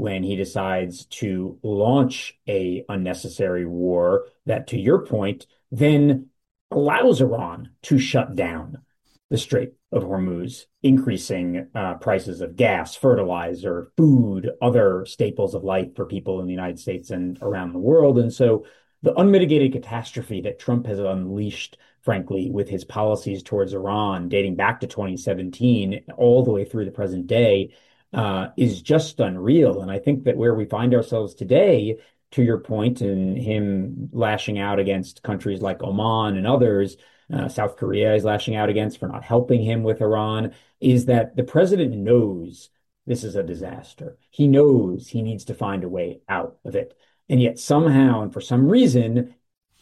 when he decides to launch a unnecessary war that, to your point, then allows Iran to shut down the Strait of Hormuz, increasing prices of gas, fertilizer, food, other staples of life for people in the United States and around the world. And so the unmitigated catastrophe that Trump has unleashed, frankly, with his policies towards Iran dating back to 2017 all the way through the present day, is just unreal. And I think that where we find ourselves today, to your point, and him lashing out against countries like Oman and others, South Korea is lashing out against for not helping him with Iran, is that the president knows this is a disaster. He knows he needs to find a way out of it. And yet somehow and for some reason,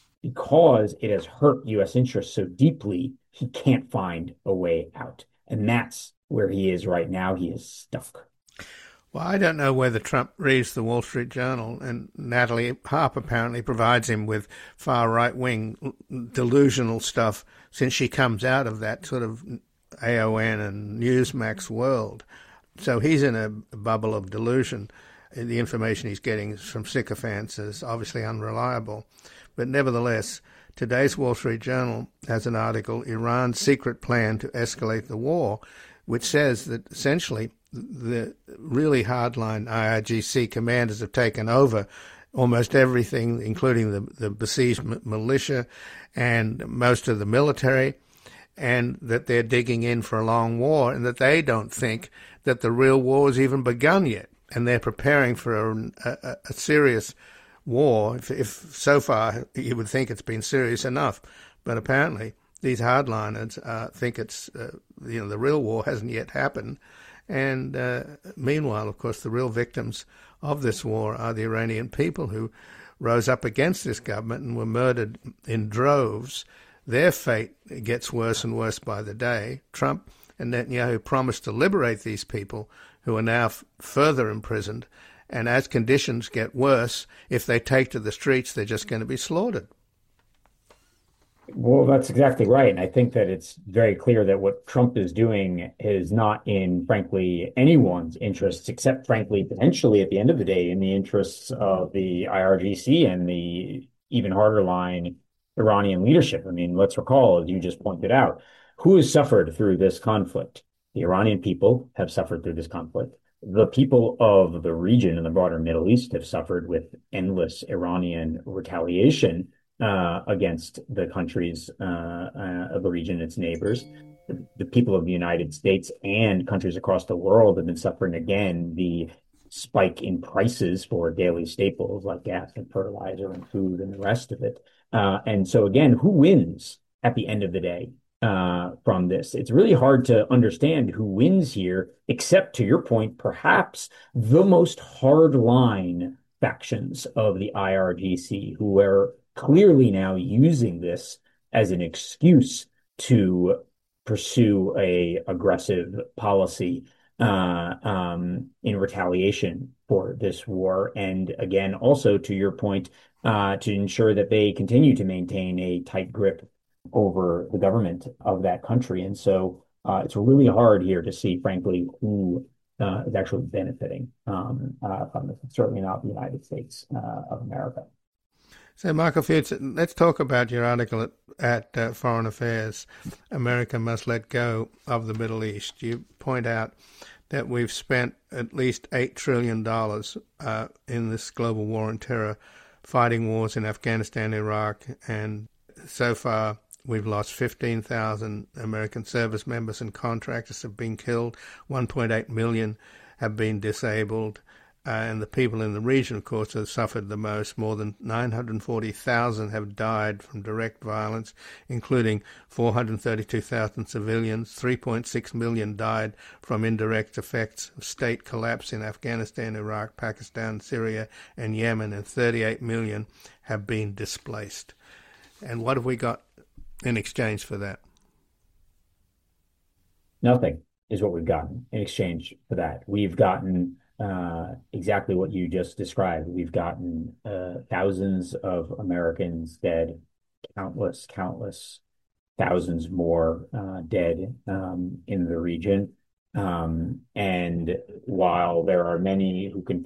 because it has hurt U.S. interests so deeply, he can't find a way out. And that's where he is right now. He is stuck. Well, I don't know whether Trump reads the Wall Street Journal, and Natalie Harp apparently provides him with far right-wing delusional stuff since she comes out of that sort of AON and Newsmax world. So he's in a bubble of delusion. The information he's getting from sycophants is obviously unreliable. But nevertheless, today's Wall Street Journal has an article, Iran's Secret Plan to Escalate the War, which says that essentially the really hardline IRGC commanders have taken over almost everything, including the besieged militia and most of the military, and that they're digging in for a long war, and that they don't think that the real war has even begun yet. And they're preparing for a serious war. If so far you would think it's been serious enough, but apparently these hardliners think it's the real war hasn't yet happened. And meanwhile, of course, the real victims of this war are the Iranian people who rose up against this government and were murdered in droves. Their fate gets worse and worse by the day. Trump and Netanyahu promised to liberate these people who are now further imprisoned. And as conditions get worse, if they take to the streets, they're just going to be slaughtered. Well, that's exactly right. And I think that it's very clear that what Trump is doing is not in, frankly, anyone's interests, except, frankly, potentially at the end of the day, in the interests of the IRGC and the even harder line Iranian leadership. I mean, let's recall, as you just pointed out, who has suffered through this conflict? The Iranian people have suffered through this conflict. The people of the region and the broader Middle East have suffered with endless Iranian retaliation against the countries of the region, its neighbors. The people of the United States and countries across the world have been suffering again the spike in prices for daily staples like gas and fertilizer and food and the rest of it. And so again, who wins at the end of the day from this? It's really hard to understand who wins here, except to your point, perhaps the most hardline factions of the IRGC, who are clearly now using this as an excuse to pursue a aggressive policy in retaliation for this war. And again, also to your point, to ensure that they continue to maintain a tight grip over the government of that country. And so it's really hard here to see, frankly, who is actually benefiting from this. It's certainly not the United States of America. So, Michael Fields, let's talk about your article at Foreign Affairs, America Must Let Go of the Middle East. You point out that we've spent at least $8 trillion in this global war on terror, fighting wars in Afghanistan, Iraq, and so far we've lost 15,000 American service members and contractors have been killed, 1.8 million have been disabled. And the people in the region, of course, have suffered the most. More than 940,000 have died from direct violence, including 432,000 civilians. 3.6 million died from indirect effects of state collapse in Afghanistan, Iraq, Pakistan, Syria, and Yemen. And 38 million have been displaced. And what have we got in exchange for that? Nothing is what we've gotten in exchange for that. We've gotten exactly what you just described. We've gotten thousands of Americans dead, countless thousands more dead in the region. And while there are many who can